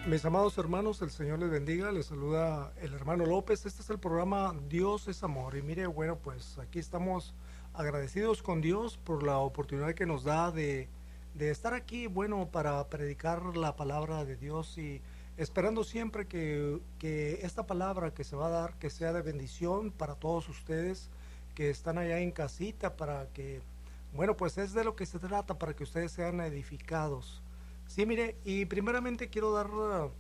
Mis amados hermanos, el Señor les bendiga, les saluda el hermano López. Este es el programa Dios es Amor. Y mire, bueno, pues aquí estamos agradecidos con Dios por la oportunidad que nos da de estar aquí, bueno, para predicar la palabra de Dios y esperando siempre que esta palabra que se va a dar, que sea de bendición para todos ustedes que están allá en casita, para que, bueno, pues es de lo que se trata, para que ustedes sean edificados. Sí, mire, y primeramente quiero dar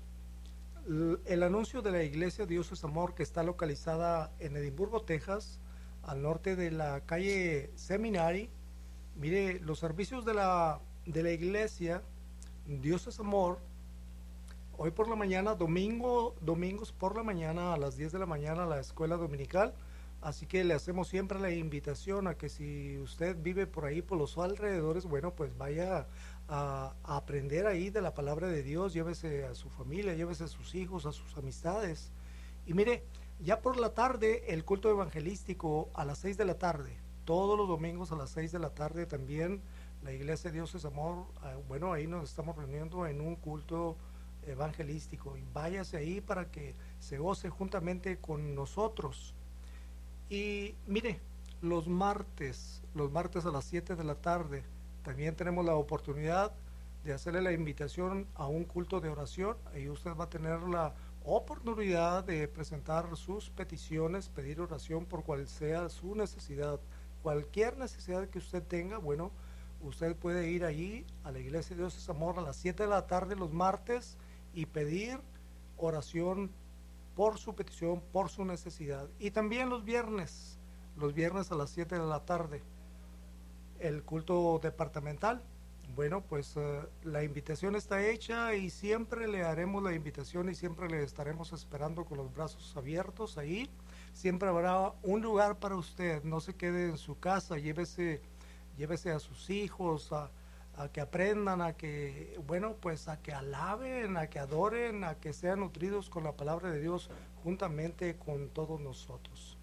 el anuncio de la iglesia Dios es Amor, que está localizada en Edimburgo, Texas, al norte de la calle Seminary. Mire, los servicios de la iglesia Dios es Amor, hoy por la mañana, domingos por la mañana a las 10 de la mañana, la escuela dominical. Así que le hacemos siempre la invitación a que si usted vive por ahí, por los alrededores, bueno, pues vaya a aprender ahí de la palabra de Dios, llévese a su familia, llévese a sus hijos, a sus amistades. Y mire, ya por la tarde, el culto evangelístico a las 6 de la tarde, todos los domingos a las 6 de la tarde también, la iglesia Dios es Amor, bueno, ahí nos estamos reuniendo en un culto evangelístico y váyase ahí para que se goce juntamente con nosotros. Y mire, los martes a las 7 de la tarde, también tenemos la oportunidad de hacerle la invitación a un culto de oración. Ahí usted va a tener la oportunidad de presentar sus peticiones, pedir oración por cual sea su necesidad. Cualquier necesidad que usted tenga, bueno, usted puede ir allí a la iglesia de Dios es Amor a las 7 de la tarde los martes y pedir oración por su petición, por su necesidad. Y también los viernes a las 7 de la tarde, el culto departamental. Bueno, pues la invitación está hecha y siempre le haremos la invitación y siempre le estaremos esperando con los brazos abiertos ahí. Siempre habrá un lugar para usted, no se quede en su casa, llévese a sus hijos, a que aprendan, a que, bueno, pues a que alaben, a que adoren, a que sean nutridos con la palabra de Dios juntamente con todos nosotros.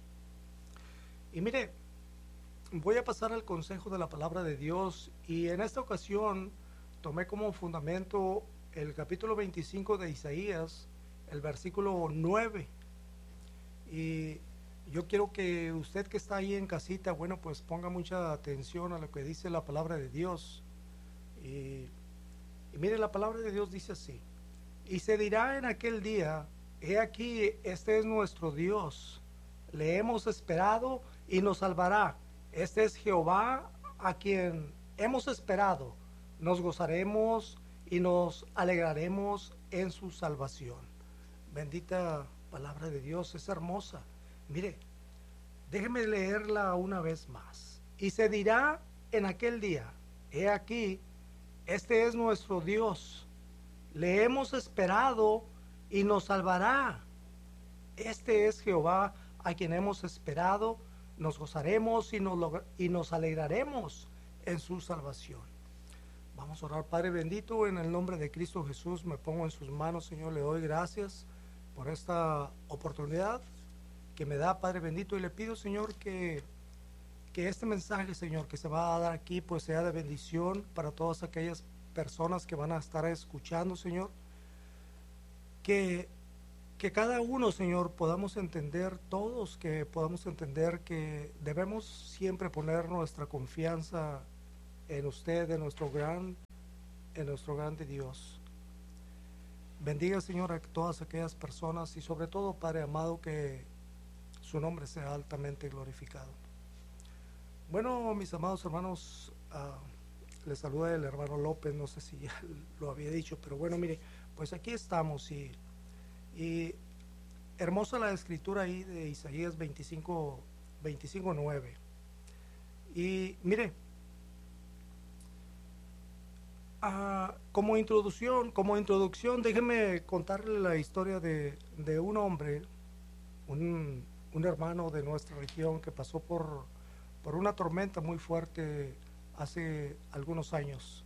Y mire, voy a pasar al consejo de la palabra de Dios y en esta ocasión tomé como fundamento el capítulo 25 de Isaías, el versículo 9. Y yo quiero que usted que está ahí en casita, bueno, pues ponga mucha atención a lo que dice la palabra de Dios. Y, y mire, la palabra de Dios dice así: y se dirá en aquel día, he aquí, este es nuestro Dios, le hemos esperado y nos salvará. Este es Jehová a quien hemos esperado, nos gozaremos y nos alegraremos en su salvación. Bendita palabra de Dios, es hermosa. Mire, déjeme leerla una vez más. Y se dirá en aquel día, he aquí, este es nuestro Dios, le hemos esperado y nos salvará. Este es Jehová a quien hemos esperado, nos gozaremos y nos alegraremos en su salvación. Vamos a orar. Padre bendito, en el nombre de Cristo Jesús me pongo en sus manos, Señor, le doy gracias por esta oportunidad que me da, Padre bendito, y le pido, Señor, que este mensaje, Señor, que se va a dar aquí, pues sea de bendición para todas aquellas personas que van a estar escuchando, Señor. Que cada uno, Señor, podamos entender, todos que podamos entender que debemos siempre poner nuestra confianza en usted, en nuestro grande Dios. Bendiga, Señor, a todas aquellas personas y sobre todo, Padre amado, que su nombre sea altamente glorificado. Bueno, mis amados hermanos, les saluda el hermano López, no sé si ya lo había dicho, pero bueno, mire, pues aquí estamos y hermosa la escritura ahí de Isaías 25:9. Y mire, como introducción, déjeme contarle la historia de un hombre, un hermano de nuestra región que pasó por una tormenta muy fuerte hace algunos años.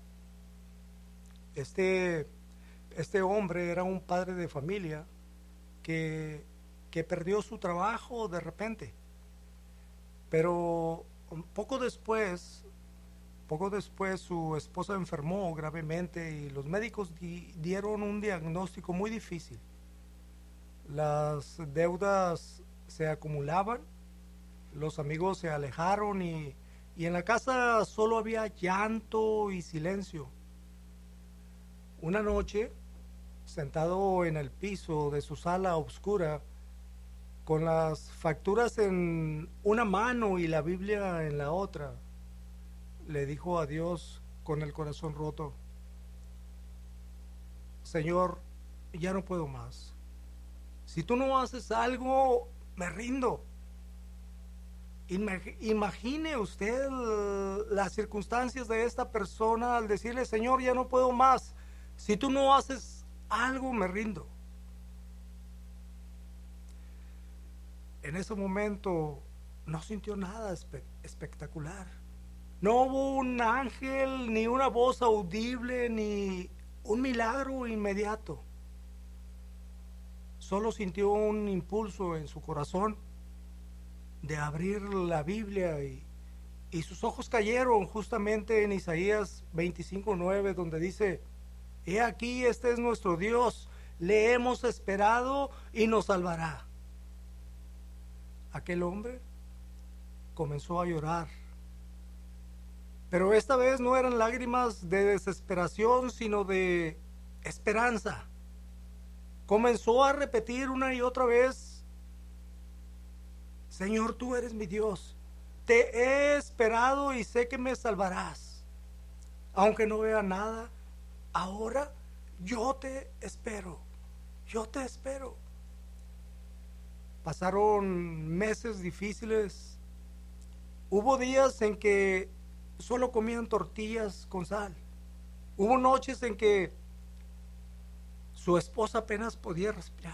Este hombre era un padre de familia que perdió su trabajo de repente, pero un poco después poco después su esposa enfermó gravemente y los médicos dieron un diagnóstico muy difícil. Las deudas se acumulaban, los amigos se alejaron y en la casa solo había llanto y silencio. Una noche, sentado en el piso de su sala oscura, con las facturas en una mano y la Biblia en la otra, le dijo a Dios con el corazón roto: Señor, ya no puedo más. Si tú no haces algo, me rindo. Imagine usted las circunstancias de esta persona al decirle: Señor, ya no puedo más. Si tú no haces algo, me rindo. En ese momento no sintió nada espectacular. No hubo un ángel, ni una voz audible, ni un milagro inmediato. Solo sintió un impulso en su corazón de abrir la Biblia y sus ojos cayeron justamente en Isaías 25:9, donde dice: He aquí, este es nuestro Dios, le hemos esperado y nos salvará. Aquel hombre comenzó a llorar, pero esta vez no eran lágrimas de desesperación, sino de esperanza. Comenzó a repetir una y otra vez: Señor, tú eres mi Dios, te he esperado y sé que me salvarás. Aunque no vea nada, ahora yo te espero, yo te espero. Pasaron meses difíciles. Hubo días en que solo comían tortillas con sal. Hubo noches en que su esposa apenas podía respirar.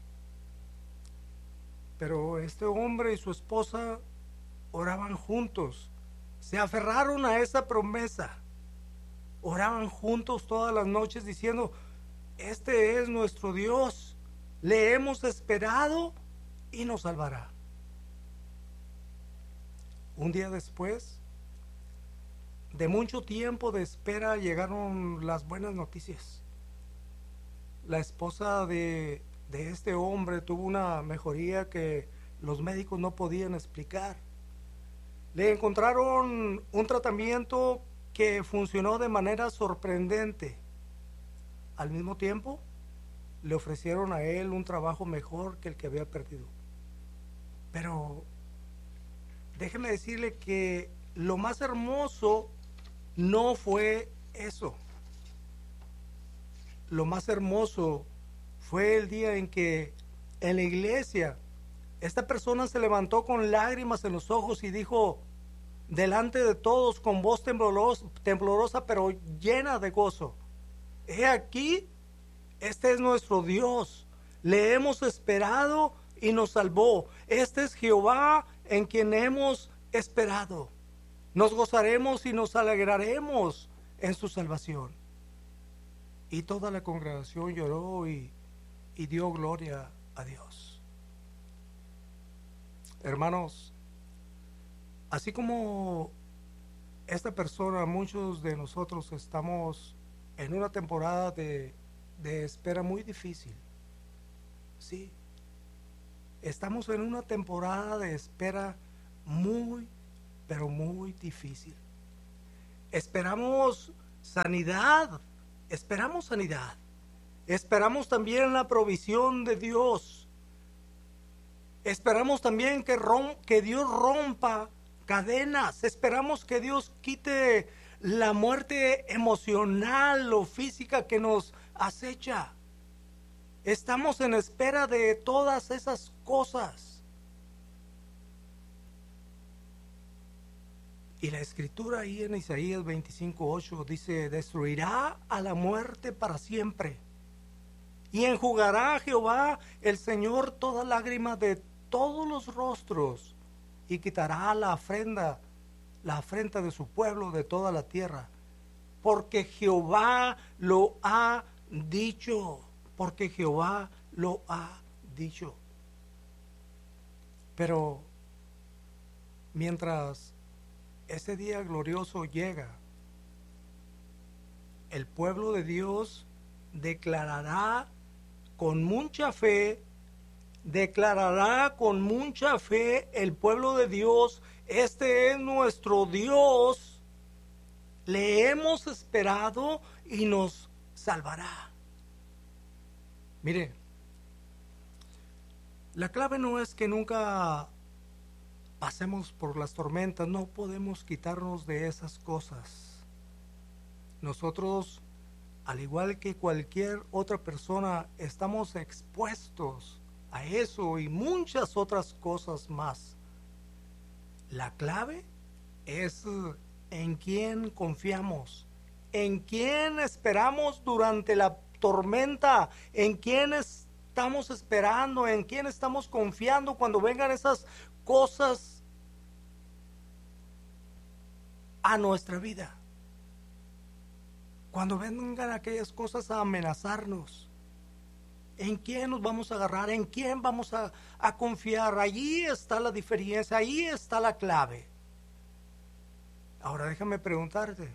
Pero este hombre y su esposa oraban juntos. Se aferraron a esa promesa. Oraban juntos todas las noches diciendo: este es nuestro Dios, le hemos esperado y nos salvará. Un día después de mucho tiempo de espera, llegaron las buenas noticias. La esposa de este hombre tuvo una mejoría que los médicos no podían explicar. Le encontraron un tratamiento que funcionó de manera sorprendente. Al mismo tiempo, le ofrecieron a él un trabajo mejor que el que había perdido. Pero déjeme decirle que lo más hermoso no fue eso. Lo más hermoso fue el día en que en la iglesia esta persona se levantó con lágrimas en los ojos y dijo delante de todos con voz temblorosa pero llena de gozo: he aquí, este es nuestro Dios, le hemos esperado y nos salvó. Este es Jehová en quien hemos esperado. Nos gozaremos y nos alegraremos en su salvación. Y toda la congregación lloró y dio gloria a Dios. Hermanos, así como esta persona, muchos de nosotros estamos en una temporada de espera muy difícil. Sí, estamos en una temporada de espera muy, pero muy difícil. Esperamos sanidad, esperamos también la provisión de Dios, esperamos también que Dios rompa cadenas, esperamos que Dios quite la muerte emocional o física que nos acecha. Estamos en espera de todas esas cosas. Y la escritura ahí en Isaías 25:8 dice: destruirá a la muerte para siempre, y enjugará a Jehová el Señor toda lágrima de todos los rostros, y quitará la afrenta de su pueblo de toda la tierra, porque Jehová lo ha dicho. Porque Jehová lo ha dicho. Pero mientras ese día glorioso llega, el pueblo de Dios declarará con mucha fe, el pueblo de Dios: este es nuestro Dios, le hemos esperado y nos salvará. Mire, la clave no es que nunca pasemos por las tormentas, no podemos quitarnos de esas cosas. Nosotros, al igual que cualquier otra persona, estamos expuestos a eso y muchas otras cosas más. La clave es en quién confiamos, en quién esperamos durante la tormenta, en quién estamos esperando, en quién estamos confiando cuando vengan esas cosas a nuestra vida. Cuando vengan aquellas cosas a amenazarnos, ¿en quién nos vamos a agarrar? ¿En quién vamos a confiar? Allí está la diferencia, ahí está la clave. Ahora déjame preguntarte,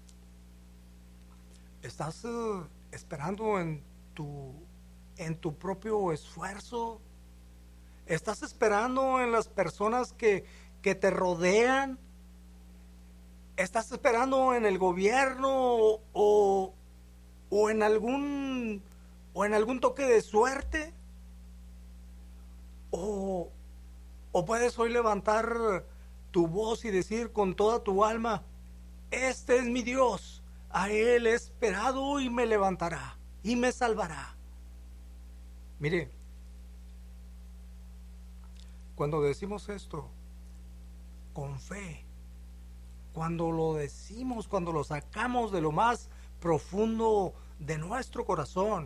¿estás esperando en tu propio esfuerzo? ¿Estás esperando en las personas que te rodean? ¿Estás esperando en el gobierno o en algún toque de suerte? ¿O puedes hoy levantar tu voz y decir con toda tu alma: este es mi Dios, a Él he esperado y me levantará y me salvará? Mire, cuando decimos esto con fe, cuando lo decimos, cuando lo sacamos de lo más profundo de nuestro corazón,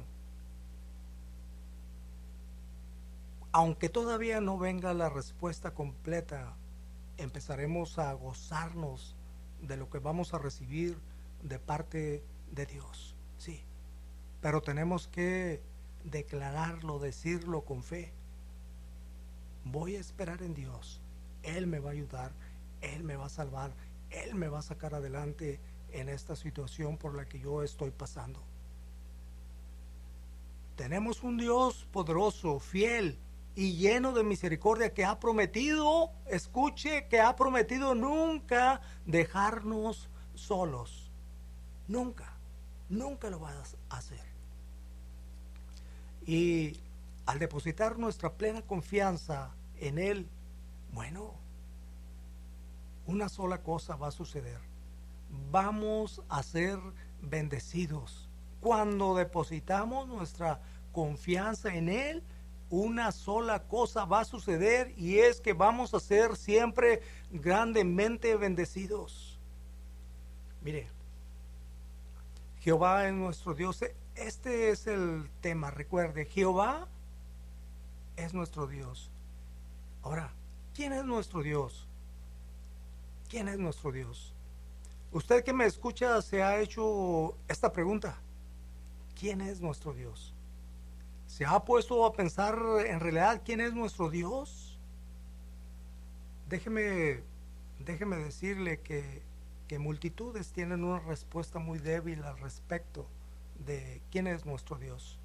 aunque todavía no venga la respuesta completa, empezaremos a gozarnos de lo que vamos a recibir de parte de Dios. Sí, pero tenemos que declararlo, decirlo con fe. Voy a esperar en Dios, Él me va a ayudar, Él me va a salvar, Él me va a sacar adelante en esta situación por la que yo estoy pasando. Tenemos un Dios poderoso, fiel y lleno de misericordia, que ha prometido, escuche, que ha prometido nunca dejarnos solos. Nunca lo va a hacer. Y al depositar nuestra plena confianza en Él, bueno, una sola cosa va a suceder: vamos a ser bendecidos. Cuando depositamos nuestra confianza en Él, una sola cosa va a suceder, y es que vamos a ser siempre grandemente bendecidos. Mire, Jehová es nuestro Dios. Este es el tema, recuerde, Jehová es nuestro Dios. Ahora, ¿quién es nuestro Dios? ¿Quién es nuestro Dios? Usted que me escucha se ha hecho esta pregunta: ¿quién es nuestro Dios? ¿Se ha puesto a pensar en realidad quién es nuestro Dios? Déjeme decirle que multitudes tienen una respuesta muy débil al respecto de quién es nuestro Dios.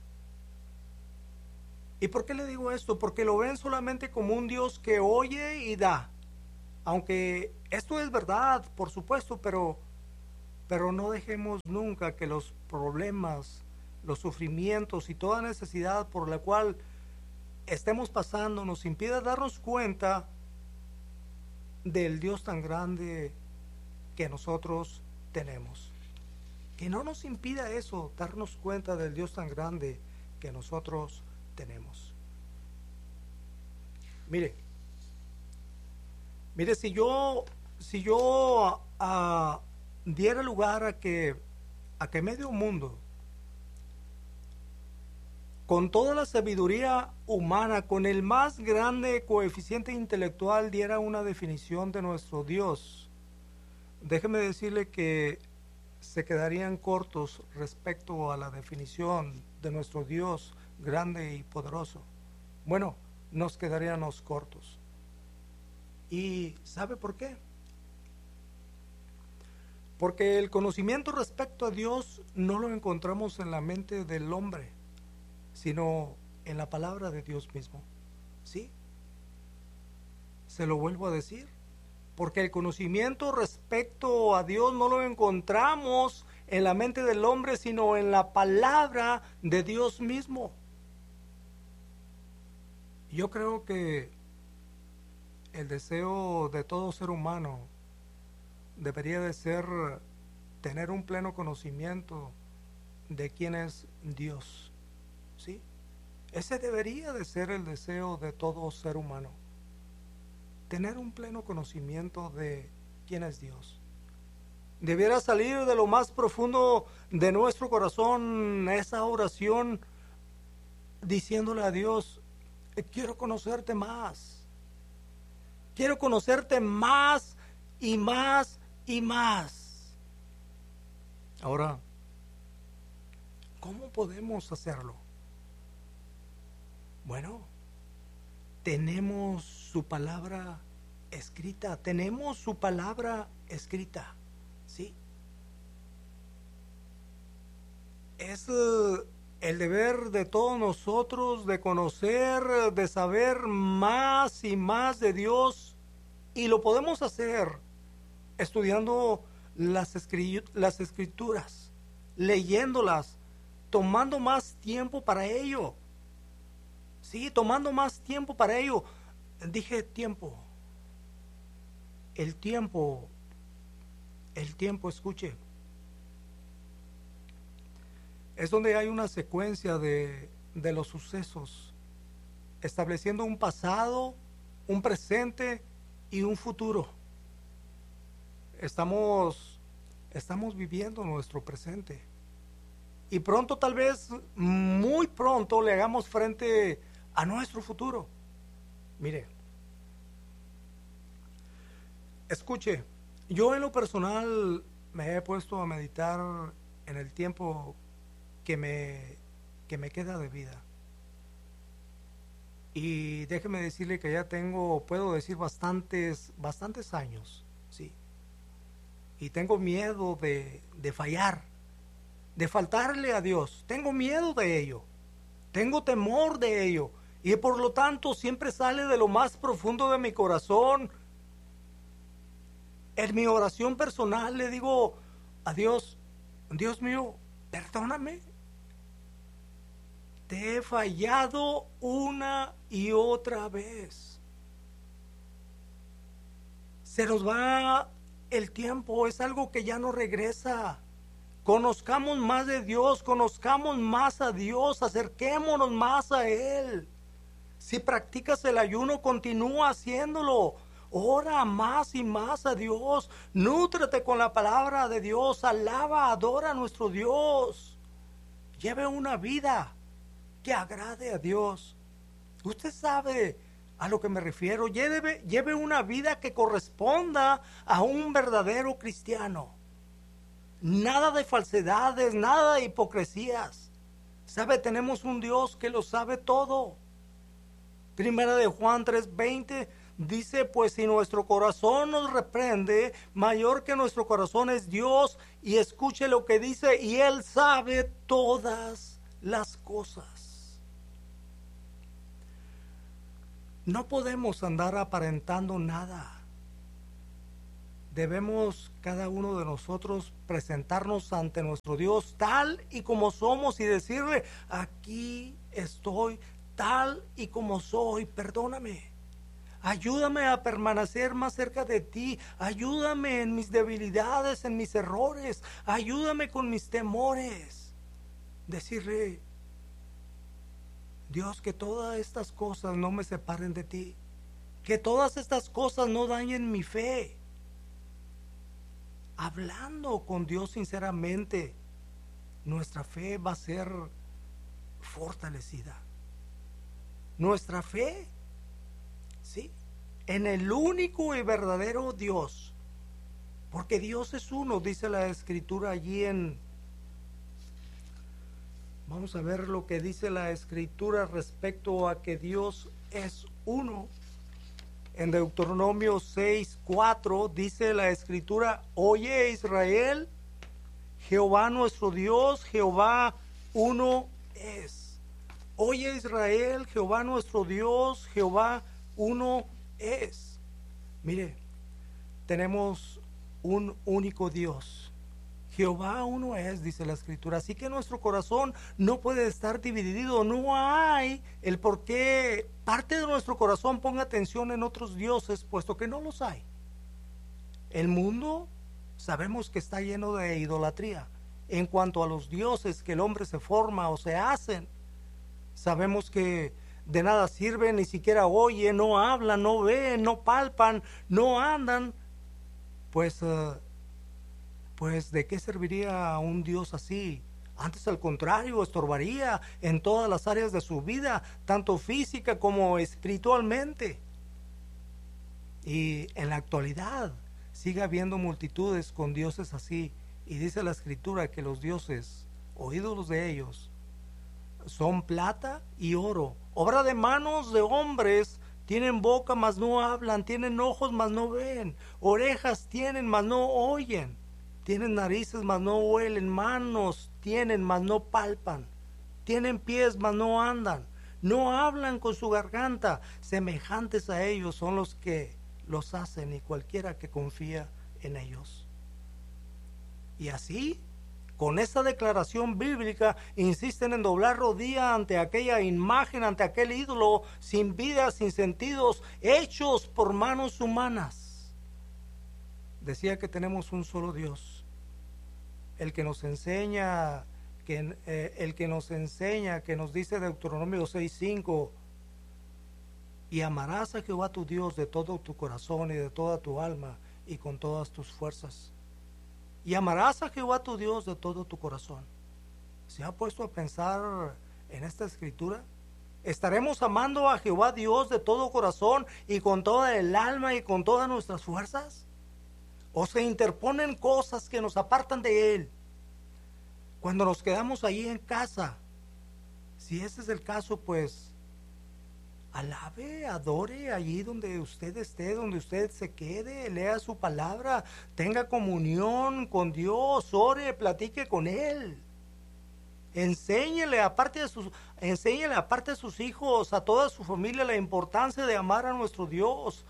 ¿Y por qué le digo esto? Porque lo ven solamente como un Dios que oye y da. Aunque esto es verdad, por supuesto, pero no dejemos nunca que los problemas, los sufrimientos y toda necesidad por la cual estemos pasando nos impida darnos cuenta del Dios tan grande que nosotros tenemos. Que no nos impida eso, darnos cuenta del Dios tan grande que nosotros tenemos. Mire, si yo diera lugar a que medio mundo, con toda la sabiduría humana, con el más grande coeficiente intelectual, diera una definición de nuestro Dios, déjeme decirle que se quedarían cortos respecto a la definición de nuestro Dios grande y poderoso. Bueno, nos quedaríamos cortos. ¿Y sabe por qué? Porque el conocimiento respecto a Dios no lo encontramos en la mente del hombre, sino en la palabra de Dios mismo. ¿Sí? Se lo vuelvo a decir. Porque el conocimiento respecto a Dios no lo encontramos en la mente del hombre, sino en la palabra de Dios mismo. Yo creo que el deseo de todo ser humano debería de ser tener un pleno conocimiento de quién es Dios. ¿Sí? Ese debería de ser el deseo de todo ser humano. Tener un pleno conocimiento de quién es Dios. Debiera salir de lo más profundo de nuestro corazón esa oración diciéndole a Dios: quiero conocerte más. Quiero conocerte más y más y más. Ahora, ¿cómo podemos hacerlo? Bueno, tenemos su palabra escrita. Tenemos su palabra escrita. ¿Sí? Es el deber de todos nosotros de conocer, de saber más y más de Dios, y lo podemos hacer estudiando las escrituras, leyéndolas, tomando más tiempo para ello. Sí, tomando más tiempo para ello. Dije tiempo. El tiempo, escuche, es donde hay una secuencia de los sucesos, estableciendo un pasado, un presente y un futuro. Estamos viviendo nuestro presente. Y pronto, tal vez muy pronto, le hagamos frente a nuestro futuro. Mire, escuche, yo en lo personal me he puesto a meditar en el tiempo que me queda de vida. Y déjeme decirle que ya puedo decir bastantes años, sí. Y tengo miedo de fallar, de faltarle a Dios. Tengo miedo de ello. Tengo temor de ello. Y por lo tanto siempre sale de lo más profundo de mi corazón. En mi oración personal le digo a Dios: Dios mío, perdóname. Te he fallado una y otra vez. Se nos va el tiempo, es algo que ya no regresa. Conozcamos más de Dios, conozcamos más a Dios, acerquémonos más a Él. Si practicas el ayuno, continúa haciéndolo. Ora más y más a Dios. Nútrete con la palabra de Dios. Alaba, adora a nuestro Dios. Lleve una vida que agrade a Dios. Usted sabe a lo que me refiero. Lleve una vida que corresponda a un verdadero cristiano. Nada de falsedades, nada de hipocresías. ¿Sabe? Tenemos un Dios que lo sabe todo. Primera de Juan 3:20 dice: pues si nuestro corazón nos reprende, mayor que nuestro corazón es Dios. Y escuche lo que dice: y Él sabe todas las cosas. No podemos andar aparentando nada. Debemos cada uno de nosotros presentarnos ante nuestro Dios tal y como somos y decirle: aquí estoy tal y como soy, perdóname. Ayúdame a permanecer más cerca de ti. Ayúdame en mis debilidades, en mis errores. Ayúdame con mis temores. Decirle: Dios, que todas estas cosas no me separen de ti. Que todas estas cosas no dañen mi fe. Hablando con Dios sinceramente, nuestra fe va a ser fortalecida. Nuestra fe, ¿sí?, en el único y verdadero Dios. Porque Dios es uno, dice la Escritura allí vamos a ver lo que dice la Escritura respecto a que Dios es uno. En Deuteronomio 6:4 dice la Escritura: oye Israel, Jehová nuestro Dios, Jehová uno es. Oye Israel, Jehová nuestro Dios, Jehová uno es. Mire, tenemos un único Dios. Jehová uno es, dice la Escritura. Así que nuestro corazón no puede estar dividido. No hay el por qué parte de nuestro corazón ponga atención en otros dioses, puesto que no los hay. El mundo sabemos que está lleno de idolatría. En cuanto a los dioses que el hombre se forma o se hacen, sabemos que de nada sirven, ni siquiera oyen, no hablan, no ven, no palpan, no andan. Pues ¿de qué serviría un Dios así? Antes, al contrario, estorbaría en todas las áreas de su vida, tanto física como espiritualmente. Y en la actualidad sigue habiendo multitudes con dioses así, y dice la Escritura que los dioses o ídolos de ellos son plata y oro, obra de manos de hombres. Tienen boca, mas no hablan; tienen ojos, mas no ven; orejas tienen, mas no oyen; tienen narices, mas no huelen; manos tienen, mas no palpan; tienen pies, mas no andan; no hablan con su garganta. Semejantes a ellos son los que los hacen, y cualquiera que confía en ellos. Y así, con esta declaración bíblica, insisten en doblar rodilla ante aquella imagen, ante aquel ídolo sin vida, sin sentidos, hechos por manos humanas. Decía que tenemos un solo Dios, el que nos enseña, que nos dice Deuteronomio 6:5: y amarás a Jehová tu Dios de todo tu corazón y de toda tu alma y con todas tus fuerzas. Y amarás a Jehová tu Dios de todo tu corazón. ¿Se ha puesto a pensar en esta escritura? ¿Estaremos amando a Jehová Dios de todo corazón y con toda el alma y con todas nuestras fuerzas? ¿O se interponen cosas que nos apartan de Él cuando nos quedamos ahí en casa? Si ese es el caso, pues alabe, adore allí donde usted esté, donde usted se quede, lea su palabra, tenga comunión con Dios, ore, platique con Él. Enséñele aparte de sus hijos, a toda su familia, la importancia de amar a nuestro Dios.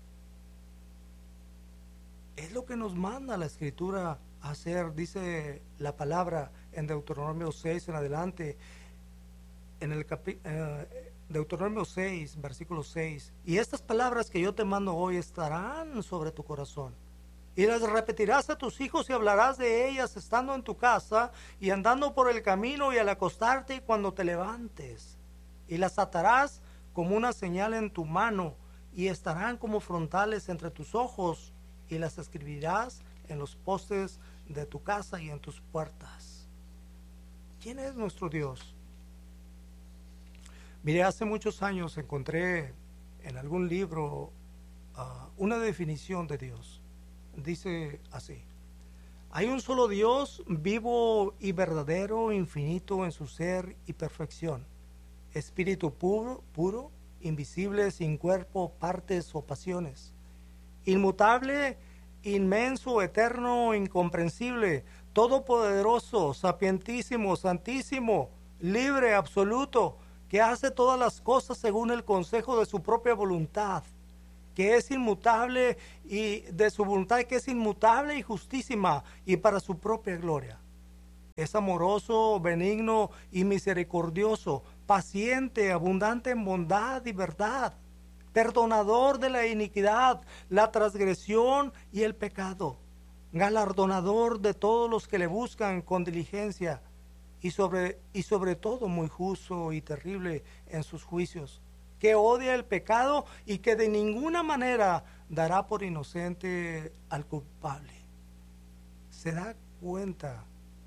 Es lo que nos manda la Escritura a hacer, dice la palabra en Deuteronomio 6 en adelante, en el Deuteronomio 6, versículo 6: y estas palabras que yo te mando hoy estarán sobre tu corazón, y las repetirás a tus hijos, y hablarás de ellas estando en tu casa y andando por el camino y al acostarte y cuando te levantes, y las atarás como una señal en tu mano, y estarán como frontales entre tus ojos, y las escribirás en los postes de tu casa y en tus puertas. ¿Quién es nuestro Dios? Mire, hace muchos años encontré en algún libro una definición de Dios. Dice así: hay un solo Dios, vivo y verdadero, infinito en su ser y perfección, espíritu puro, invisible, sin cuerpo, partes o pasiones, inmutable, inmenso, eterno, incomprensible, todopoderoso, sapientísimo, santísimo, libre, absoluto, que hace todas las cosas según el consejo de su propia voluntad, que es inmutable, y de su voluntad que es inmutable y justísima, y para su propia gloria. Es amoroso, benigno y misericordioso, paciente, abundante en bondad y verdad, perdonador de la iniquidad, la transgresión y el pecado, galardonador de todos los que le buscan con diligencia, y sobre todo muy justo y terrible en sus juicios, que odia el pecado y que de ninguna manera dará por inocente al culpable. ¿Se da cuenta?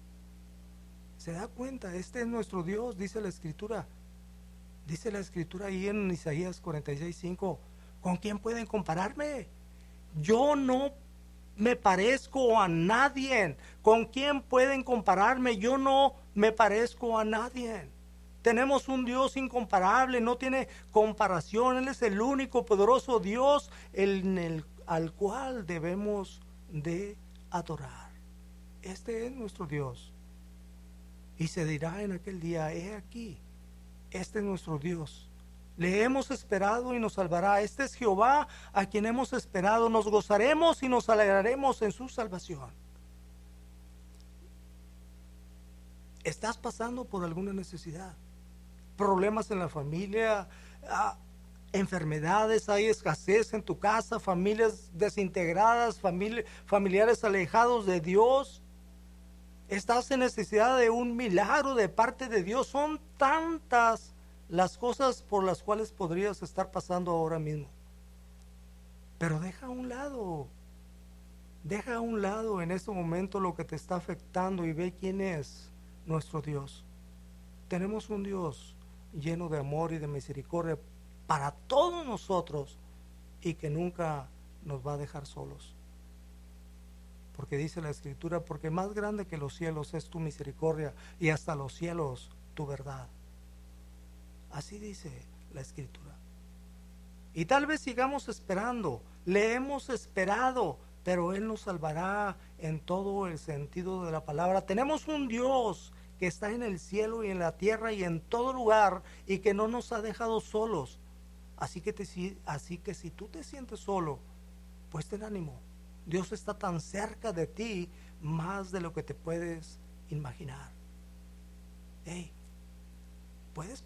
Este es nuestro Dios, dice la Escritura. Dice la Escritura ahí en Isaías 46:5: ¿con quién pueden compararme? Yo no me parezco a nadie. ¿Con quién pueden compararme? Yo no me parezco a nadie. Tenemos un Dios incomparable, no tiene comparación. Él es el único poderoso Dios al cual debemos de adorar. Este es nuestro Dios. Y se dirá en aquel día: he aquí, este es nuestro Dios. Le hemos esperado y nos salvará. Este es Jehová a quien hemos esperado. Nos gozaremos y nos alegraremos en su salvación. ¿Estás pasando por alguna necesidad? Problemas en la familia, enfermedades, hay escasez en tu casa, familias desintegradas, familiares alejados de Dios. Estás en necesidad de un milagro de parte de Dios. Son tantas las cosas por las cuales podrías estar pasando ahora mismo. Pero deja a un lado en este momento lo que te está afectando y ve quién es nuestro Dios. Tenemos un Dios lleno de amor y de misericordia para todos nosotros y que nunca nos va a dejar solos. Porque dice la Escritura: porque más grande que los cielos es tu misericordia, y hasta los cielos tu verdad. Así dice la Escritura. Y tal vez sigamos esperando. Le hemos esperado, pero Él nos salvará en todo el sentido de la palabra. Tenemos un Dios que está en el cielo y en la tierra y en todo lugar, y que no nos ha dejado solos. Así que si tú te sientes solo, pues ten ánimo. Dios está tan cerca de ti, más de lo que te puedes imaginar. Hey, puedes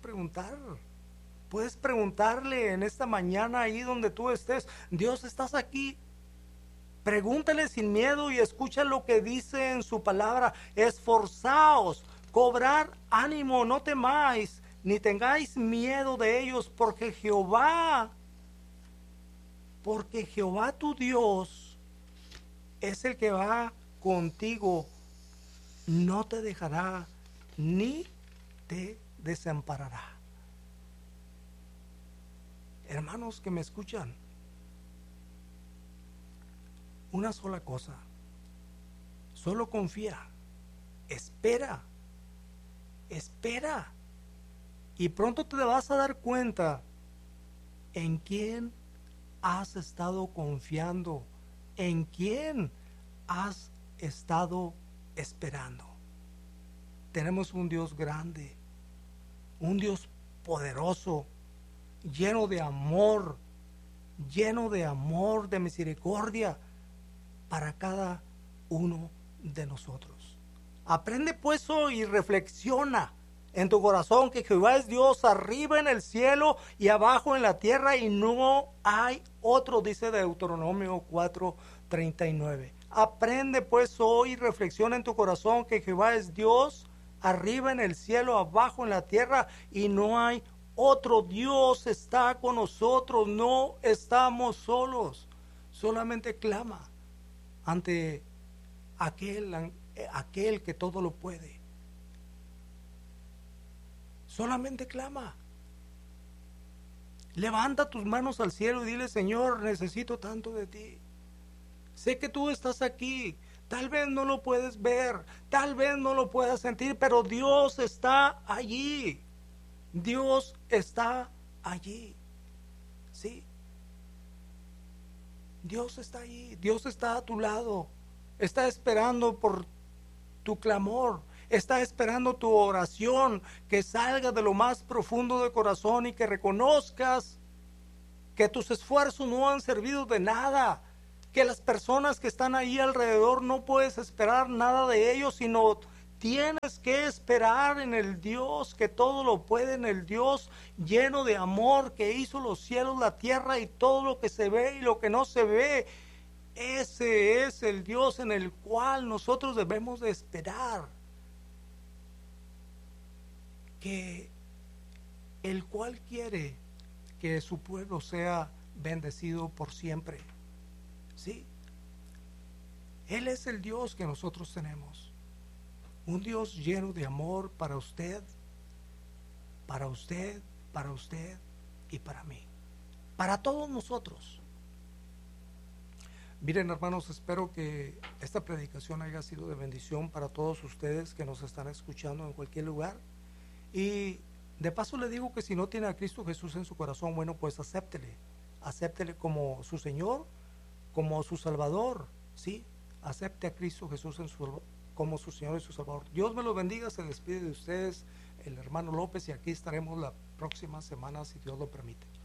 preguntarle en esta mañana, ahí donde tú estés: Dios, ¿estás aquí? Pregúntale sin miedo y escucha lo que dice en su palabra. Esforzaos, cobrar ánimo, no temáis, ni tengáis miedo de ellos, porque Jehová tu Dios es el que va contigo, no te dejará ni te desamparará. Hermanos que me escuchan, una sola cosa: solo confía, espera, y pronto te vas a dar cuenta en quién has estado confiando, en quién has estado esperando. Tenemos un Dios grande, un Dios poderoso, lleno de amor, de misericordia para cada uno de nosotros. Aprende pues hoy y reflexiona en tu corazón que Jehová es Dios arriba en el cielo y abajo en la tierra, y no hay otro, dice Deuteronomio 4:39. Aprende pues hoy y reflexiona en tu corazón que Jehová es Dios arriba en el cielo, abajo en la tierra, y no hay otro. Dios está con nosotros, no estamos solos. Solamente clama ante aquel que todo lo puede. Solamente clama. Levanta tus manos al cielo y dile: Señor, necesito tanto de ti. Sé que tú estás aquí. Tal vez no lo puedes ver, tal vez no lo puedas sentir, pero Dios está allí. Dios está allí. Sí. Dios está allí. Dios está a tu lado. Está esperando por tu clamor. Está esperando tu oración, que salga de lo más profundo del corazón y que reconozcas que tus esfuerzos no han servido de nada, que las personas que están ahí alrededor no puedes esperar nada de ellos, sino tienes que esperar en el Dios que todo lo puede, en el Dios lleno de amor, que hizo los cielos, la tierra y todo lo que se ve y lo que no se ve. Ese es el Dios en el cual nosotros debemos de esperar, que el cual quiere que su pueblo sea bendecido por siempre. ¿Sí? Él es el Dios que nosotros tenemos. Un Dios lleno de amor para usted, para usted, para usted y para mí. Para todos nosotros. Miren, hermanos, espero que esta predicación haya sido de bendición para todos ustedes que nos están escuchando en cualquier lugar. Y De paso le digo que si no tiene a Cristo Jesús en su corazón, bueno, pues acéptele como su Señor, como su Salvador, ¿sí? Acepte a Cristo Jesús como su Señor y su Salvador. Dios me los bendiga, se despide de ustedes el hermano López y aquí estaremos la próxima semana si Dios lo permite.